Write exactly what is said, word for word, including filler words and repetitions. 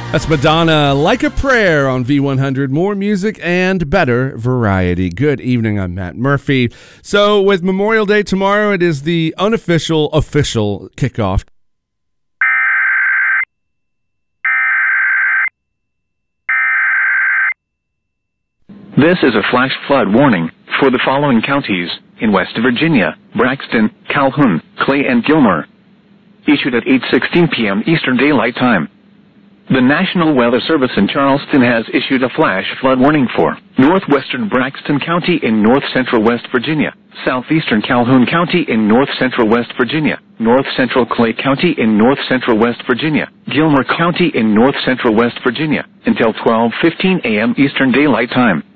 That's Madonna, Like a Prayer on V one hundred. More music and better variety. Good evening, I'm Matt Murphy. So with Memorial Day tomorrow, it is the unofficial, official kickoff. This is a flash flood warning for the following counties in West Virginia: Braxton, Calhoun, Clay, and Gilmer. Issued at eight sixteen p.m. Eastern Daylight Time. The National Weather Service in Charleston has issued a flash flood warning for northwestern Braxton County in north-central West Virginia, southeastern Calhoun County in north-central West Virginia, north-central Clay County in north-central West Virginia, Gilmer County in north-central West Virginia, until twelve fifteen a.m. Eastern Daylight Time.